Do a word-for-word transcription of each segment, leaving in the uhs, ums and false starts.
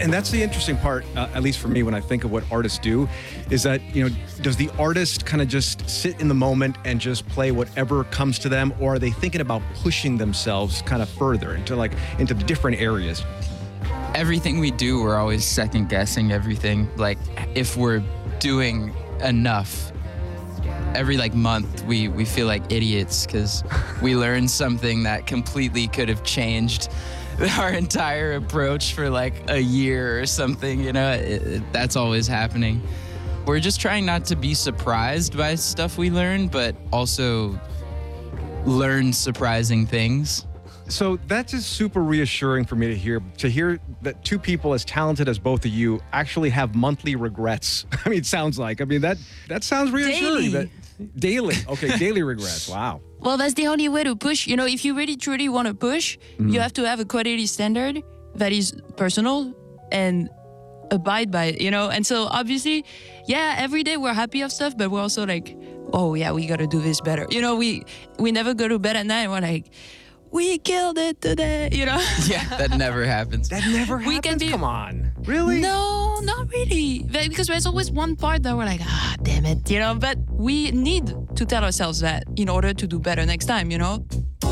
And that's the interesting part, uh, at least for me, when I think of what artists do, is that, you know, does the artist kind of just sit in the moment and just play whatever comes to them, or are they thinking about pushing themselves kind of further into like into the different areas? Everything we do, we're always second guessing everything. Like if we're doing enough, every like month we we feel like idiots because we learn something that completely could have changed our entire approach for like a year or something, you know. It, it, that's always happening. We're just trying not to be surprised by stuff we learn, but also learn surprising things. So that's just super reassuring for me to hear, to hear that two people as talented as both of you actually have monthly regrets. I mean, it sounds like, I mean, that that sounds reassuring. Daily. That, daily. Okay, daily regrets. Wow. Well, that's the only way to push. You know, if you really truly want to push, Mm. you have to have a quality standard that is personal and abide by it, you know? And so obviously, yeah, every day we're happy of stuff, but we're also like, oh yeah, we got to do this better. You know, we we never go to bed at night and we're like, we killed it today, you know? Yeah, that never happens. That never happens? We can be- Come on. Really? No, not really. But- Because there's always one part that we're like, ah, damn it, you know? But we need to tell ourselves that in order to do better next time, you know?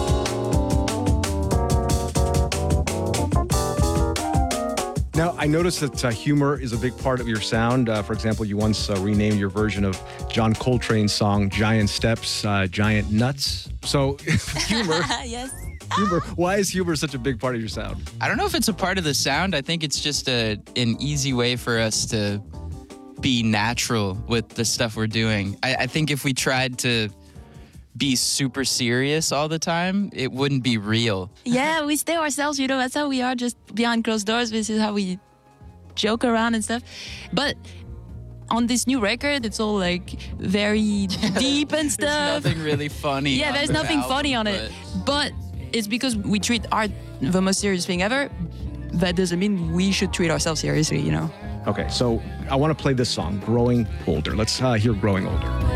Now, I noticed that uh, humor is a big part of your sound. Uh, for example, you once uh, renamed your version of John Coltrane's song Giant Steps, uh, Giant Nuts. So, humor, Yes. humor. Why is humor such a big part of your sound? I don't know if it's a part of the sound. I think it's just a an easy way for us to be natural with the stuff we're doing. I, I think if we tried to be super serious all the time, it wouldn't be real. Yeah, we stay ourselves, you know, that's how we are, just behind closed doors. This is how we joke around and stuff. But on this new record, it's all like very deep and There's stuff. nothing really funny. Yeah, on there's the nothing album, funny on it. but- But it's because we treat art the most serious thing ever. That doesn't mean we should treat ourselves seriously, you know? Okay, so I want to play this song, Growing Older. Let's uh, hear Growing Older.